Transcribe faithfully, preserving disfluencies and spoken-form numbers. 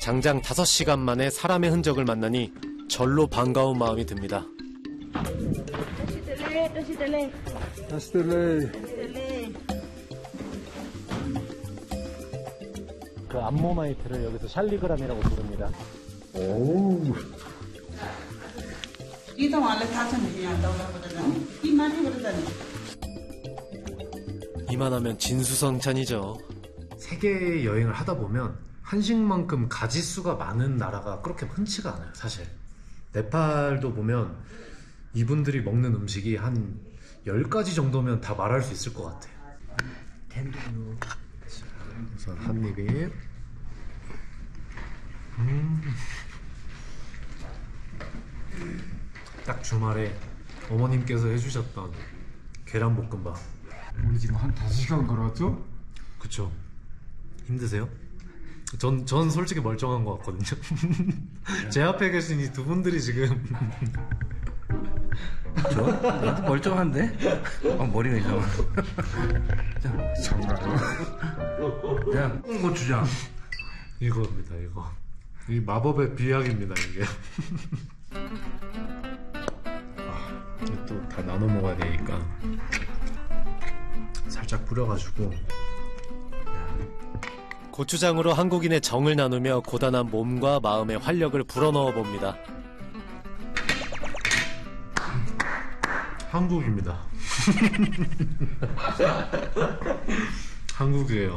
장장 다섯 시간 만에 사람의 흔적을 만나니 절로 반가운 마음이 듭니다. 그 암모마이트를 여기서 샬리그람이라고 부릅니다. 오. 이만하면 진수성찬이죠. 세계 여행을 하다 보면 한식만큼 가짓수가 많은 나라가 그렇게 흔치가 않아요, 사실. 네팔도 보면 이분들이 먹는 음식이 한 열 가지 정도면 다 말할 수 있을 것 같아요. 우선 한 입에 음. 딱 주말에 어머님께서 해주셨던 계란볶음밥. 우리 지금 한 다섯 시간 걸었죠? 그쵸. 힘드세요? 전, 전 솔직히 멀쩡한 것 같거든요. 제 앞에 계신 이 두 분들이 지금 저? 나도 멀쩡한데? 어, 머리가 이상하. 자, 정말로. 자, 고추장. 이거입니다, 이거. 이 마법의 비약입니다, 이게. 아, 또 다 나눠 먹어야 되니까 살짝 뿌려가지고. 고추장으로 한국인의 정을 나누며 고단한 몸과 마음의 활력을 불어넣어 봅니다. 한국입니다. 한국이에요.